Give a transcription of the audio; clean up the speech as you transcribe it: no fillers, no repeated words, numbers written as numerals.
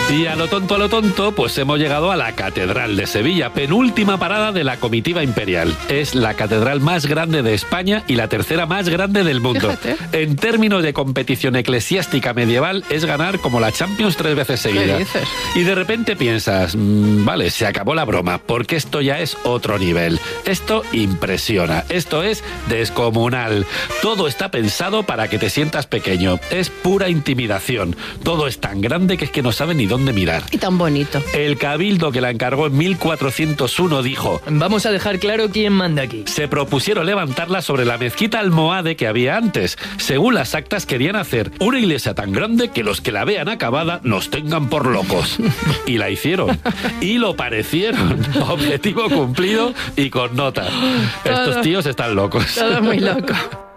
Y a lo tonto, pues hemos llegado a la Catedral de Sevilla, penúltima parada de la comitiva imperial. Es la catedral más grande de España y la tercera más grande del mundo. Fíjate. En términos de competición eclesiástica medieval, es ganar como la Champions 3 veces seguida. ¿Qué dices? Y de repente piensas, vale, se acabó la broma, porque esto ya es otro nivel. Esto impresiona, esto es descomunal. Todo está pensado para que te sientas pequeño. Es pura intimidación. Todo es tan grande que es que no sabe ni dónde mirar. Y tan bonito. El cabildo que la encargó en 1401 dijo: Vamos a dejar claro quién manda aquí. se propusieron levantarla sobre la mezquita almohade que había antes. Según las actas, querían hacer una iglesia tan grande que los que la vean acabada nos tengan por locos. Y la hicieron. Y lo parecieron. Objetivo cumplido y con nota. Estos tíos están locos. Todo muy loco.